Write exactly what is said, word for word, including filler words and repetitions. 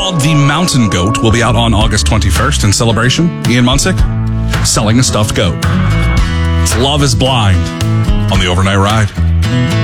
called The Mountain Goat will be out on August twenty-first in celebration. Ian Munsick selling a stuffed goat. It's Love is Blind on the Overnight Ride.